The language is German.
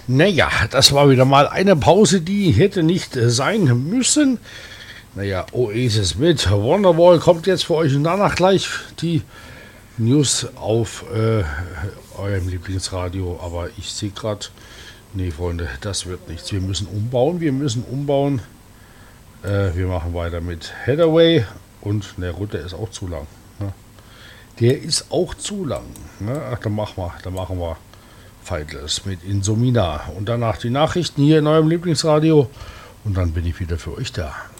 Naja, das war wieder mal eine Pause, die hätte nicht sein müssen. Naja, Oasis mit Wonderwall kommt jetzt für euch und danach gleich die News auf eurem Lieblingsradio. Aber ich sehe gerade, nee Freunde, das wird nichts. Wir müssen umbauen. Wir machen weiter mit Hathaway und der Rutte ist auch zu lang. Ne? Der ist auch zu lang. Ne? Ach, dann machen wir Fightless mit Insomina. Und danach die Nachrichten hier in eurem Lieblingsradio. Und dann bin ich wieder für euch da.